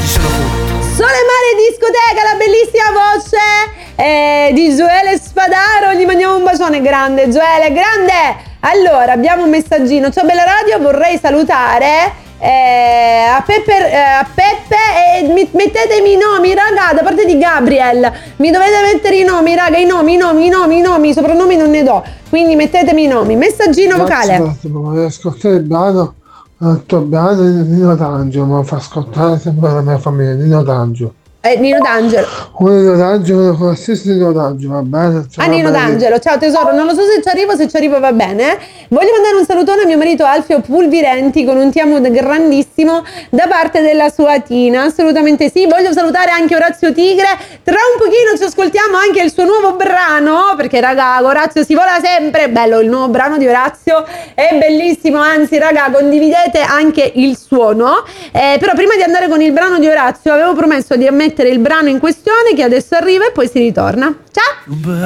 sono tutto. Sole Mare Discoteca, la bellissima voce di Gioele Spadaro, gli mandiamo un bacione, grande Gioele, grande! Allora, abbiamo un messaggino, ciao bella radio, vorrei salutare a Peppe e mettetemi i nomi, raga, da parte di Gabriel, mi dovete mettere i nomi, raga, i nomi, soprannomi non ne do, quindi mettetemi i nomi. Messaggino vocale. Vorrei ascoltare il brano, il tuo brano di Nino D'Angelo, ma fa ascoltare sempre la mia famiglia, Nino D'Angelo. Nino D'Angelo. Un Nino D'Angelo, qualsiasi Nino D'Angelo, va bene? Nino D'Angelo, ciao tesoro, non lo so se ci arrivo va bene. Voglio mandare un salutone a mio marito Alfio Pulvirenti con un ti amo grandissimo da parte della sua Tina, assolutamente sì. Voglio salutare anche Orazio Tigre, tra un pochino ci ascoltiamo anche il suo nuovo brano, perché raga, Orazio si vola sempre, bello il nuovo brano di Orazio, è bellissimo, anzi raga, condividete anche il suono, però prima di andare con il brano di Orazio avevo promesso di ammettere il brano in questione che adesso arriva e poi si ritorna. Ciao!